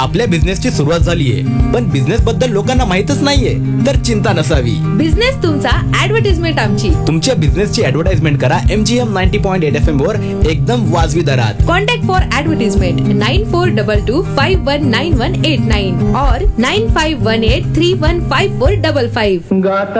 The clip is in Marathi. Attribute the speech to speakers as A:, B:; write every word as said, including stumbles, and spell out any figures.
A: आपल्या बिझनेसची सुरुवात झालीये, पण बिझनेस बद्दल लोकांना माहितच नाहीये, तर चिंता नसावी.
B: बिझनेस तुमचा, ऍडव्हर्टाइजमेंट आमची.
A: तुमच्या बिझनेसची ऍडव्हर्टाइजमेंट करा M G M ninety point eight F M वर एकदम वाजवी दरात.
B: Contact for advertisement nine four double two five one nine one eight nine और nine five one eight three one five four double five.